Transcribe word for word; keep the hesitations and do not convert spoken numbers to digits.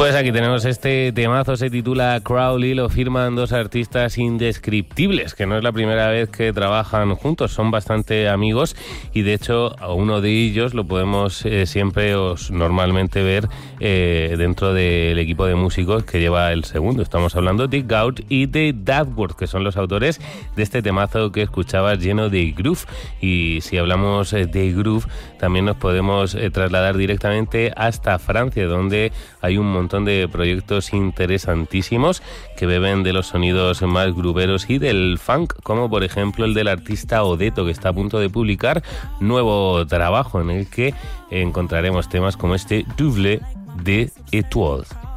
Pues aquí tenemos este temazo, se titula Crowley, lo firman dos artistas indescriptibles, que no es la primera vez que trabajan juntos, son bastante amigos y de hecho a uno de ellos lo podemos eh, siempre os normalmente ver eh, dentro del equipo de músicos que lleva el segundo. Estamos hablando de Gout y de Dadworth, que son los autores de este temazo que escuchabas lleno de groove. Y si hablamos eh, de groove, también nos podemos eh, trasladar directamente hasta Francia, donde hay un montón de proyectos interesantísimos que beben de los sonidos más grooveros y del funk, como por ejemplo el del artista Odeto, que está a punto de publicar nuevo trabajo en el que encontraremos temas como este Double de Étoiles.